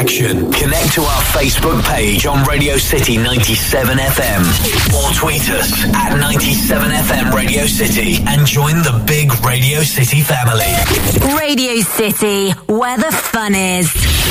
action. Connect to our Facebook page on Radio City 97 FM or tweet us at 97 FM Radio City and join the big Radio City family. Radio City, where the fun is.